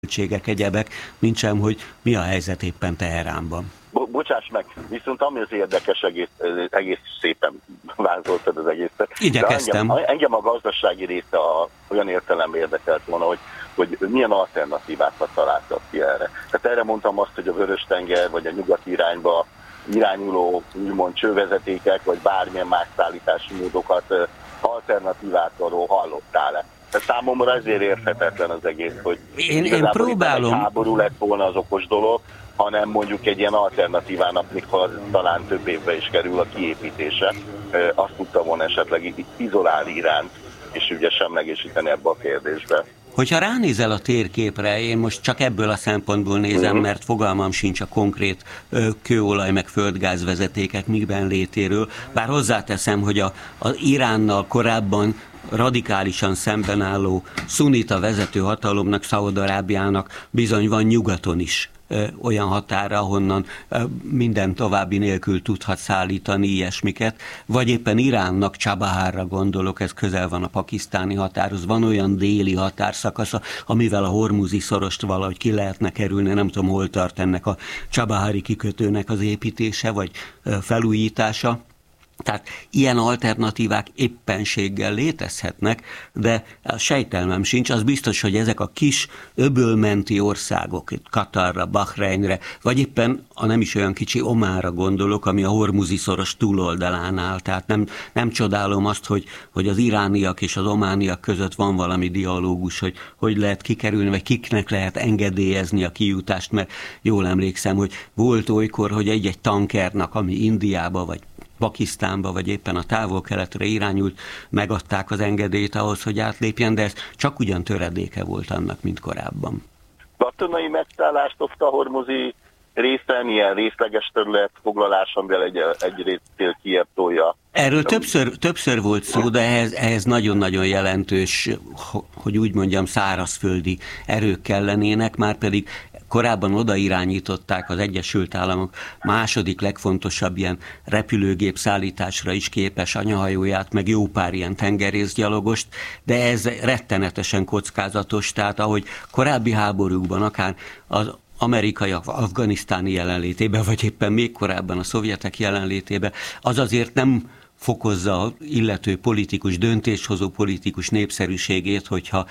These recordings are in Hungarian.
költségek, egyebek, mintsem, hogy mi a helyzet éppen Teheránban. Bocsáss meg, viszont ami az érdekes, egész szépen vázoltad az egészet. Igyekeztem. Engem a gazdasági része olyan értelemben érdekelt volna, hogy milyen alternatívákat találtak ki erre. Tehát erre mondtam azt, hogy a Vörös-tenger vagy a nyugati irányba irányuló úgymond csővezetékek, vagy bármilyen más szállítási módokat, alternatívákról hallottál-e? Tehát számomra ezért érthetetlen az egész, hogy én próbálom. Egy háború lett volna az okos dolog, hanem mondjuk egy ilyen alternatívának, mikor talán több évbe is kerül a kiépítése, azt tudta volna esetleg izolálni Iránt, és ügyesen megésíteni ebbe a kérdésbe. Hogyha ránézel a térképre, én most csak ebből a szempontból nézem, mert fogalmam sincs a konkrét kőolaj meg földgázvezetékek miben létéről, bár hozzáteszem, hogy az Iránnal korábban radikálisan szemben álló szunita vezető hatalomnak, Szaúd-Arábiának bizony van nyugaton is olyan határa, ahonnan minden további nélkül tudhat szállítani ilyesmiket, vagy éppen Iránnak, Csabahárra gondolok, ez közel van a pakisztáni határhoz, van olyan déli határszakasza, amivel a Hormuzi szorost valahogy ki lehetne kerülni, nem tudom, hol tart ennek a Csabahári kikötőnek az építése, vagy felújítása. Tehát ilyen alternatívák éppenséggel létezhetnek, de a sejtelmem sincs, az biztos, hogy ezek a kis öbölmenti országok, Katarra, Bahreinre, vagy éppen a nem is olyan kicsi Ománra gondolok, ami a Hormuzi szoros túloldalán áll. Tehát nem csodálom azt, hogy az irániak és az omániak között van valami dialógus, hogy lehet kikerülni, vagy kiknek lehet engedélyezni a kijutást, mert jól emlékszem, hogy volt olykor, hogy egy-egy tankernak, ami Indiába vagy Pakisztánba, vagy éppen a távol-keletre irányult, megadták az engedélyt ahhoz, hogy átlépjen, de ez csak ugyan töredéke volt annak, mint korábban. Katonai megszállást a Hormuzi részen, ilyen részleges terület foglalás, amivel egy részél Kijev tolja. Erről többször volt szó, de ehhez nagyon-nagyon jelentős, hogy úgy mondjam, szárazföldi erők kellenének, már pedig korábban oda irányították az Egyesült Államok második legfontosabb ilyen repülőgép szállításra is képes anyahajóját, meg jó pár ilyen tengerészgyalogost, de ez rettenetesen kockázatos, tehát ahogy korábbi háborúkban, akár az amerikaiak afganisztáni jelenlétében, vagy éppen még korábban a szovjetek jelenlétében, az azért nem fokozza illető politikus, döntéshozó politikus népszerűségét, hogyha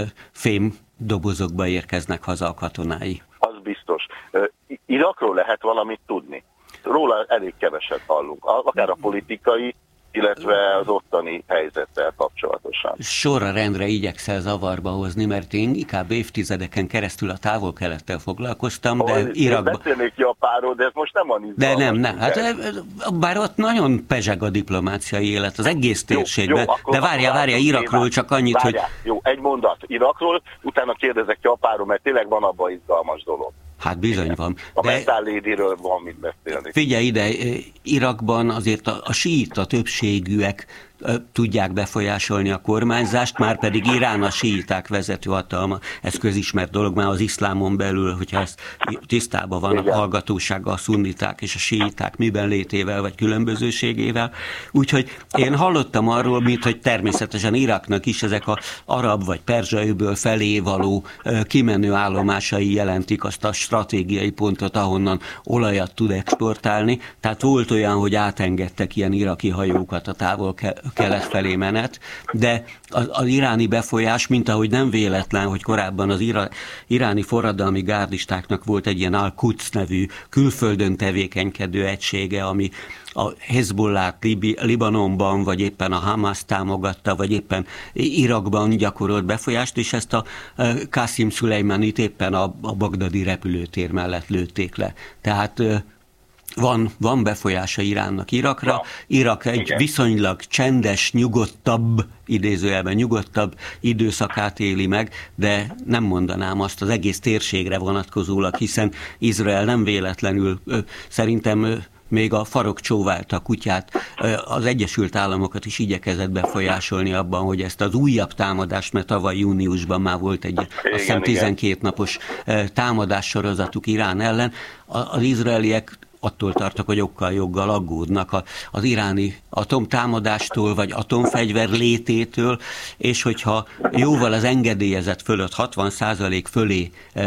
fém dobozokba érkeznek haza a katonái. Az biztos. Irakról lehet valamit tudni. Róla elég keveset hallunk. Akár a politikai, illetve az ottani helyzettel kapcsolatosan. Sorra rendre igyekszel zavarba hozni, mert én inkább évtizedeken keresztül a távol-kelettel foglalkoztam, de Irakban... Beszélnék Japánról, de ez most nem van izgalmas. De nem. Hát, bár ott nagyon pezseg a diplomáciai élet, az egész térségben. De várjál, Irakról csak annyit, hogy... Jó, egy mondat Irakról, utána kérdezek Japánról, mert tényleg van abban izgalmas dolog. Hát bizony van. A Meszálédiről van mit beszélni. Figyelj ide, Irakban azért a síita többségűek tudják befolyásolni a kormányzást, már pedig Irán a síiták vezető hatalma. Ez közismert dolog már az iszlámon belül, hogyha ez tisztában van a hallgatósággal, a szunniták és a síiták miben létével vagy különbözőségével. Úgyhogy én hallottam arról, mint hogy természetesen Iraknak is ezek az arab vagy perzsa-öböl felé való kimenő állomásai jelentik azt a stratégiai pontot, ahonnan olajat tud exportálni. Tehát volt olyan, hogy átengedtek ilyen iraki hajókat a távol-kelet felé menet, de az iráni befolyás, mint ahogy nem véletlen, hogy korábban az iráni forradalmi gárdistáknak volt egy ilyen Al-Quds nevű külföldön tevékenykedő egysége, ami a Hezbollát Libanonban, vagy éppen a Hamas támogatta, vagy éppen Irakban gyakorolt befolyást, és ezt a Qasim Szulejmanit éppen a bagdadi repülőtér mellett lőtték le. Tehát van befolyása Iránnak Irakra. Irak egy viszonylag csendes, nyugodtabb, idézőjelben nyugodtabb időszakát éli meg, de nem mondanám azt az egész térségre vonatkozólag, hiszen Izrael nem véletlenül szerintem még a farok csóválta kutyát, az Egyesült Államokat is igyekezett befolyásolni abban, hogy ezt az újabb támadást, mert tavaly júniusban már volt egy azt hiszem 12 napos támadás sorozatuk Irán ellen, az izraeliek attól tartok, hogy okkal joggal aggódnak az iráni atomtámadástól, vagy atomfegyver lététől, és hogyha jóval az engedélyezett fölött 60% fölé